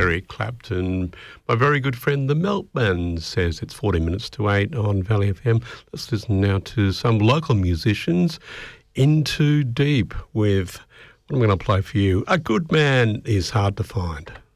Eric Clapton. My very good friend the Meltman says it's 40 minutes to 8 on Valley FM. Let's listen now to some local musicians. Into Deep with, what I'm going to play for you, A Good Man Is Hard to Find.